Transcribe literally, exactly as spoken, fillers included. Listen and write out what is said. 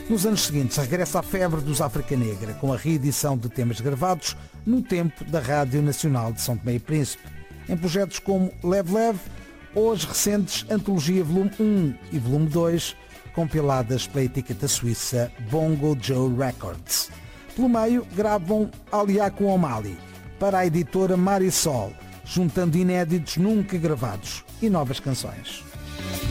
Nos anos seguintes, regressa à febre dos África Negra, com a reedição de temas gravados no tempo da Rádio Nacional de São Tomé e Príncipe, em projetos como Leve Leve ou as recentes Antologia Volume um e Volume dois, compiladas pela etiqueta suíça Bongo Joe Records. Pelo meio, gravam Aliá com O'Malley para a editora Marisol, juntando inéditos nunca gravados e novas canções.